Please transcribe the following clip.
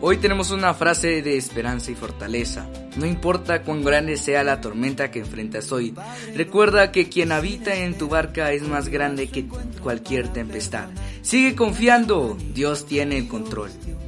Hoy tenemos una frase de esperanza y fortaleza. No importa cuán grande sea la tormenta que enfrentas hoy, recuerda que quien habita en tu barca es más grande que cualquier tempestad. Sigue confiando, Dios tiene el control.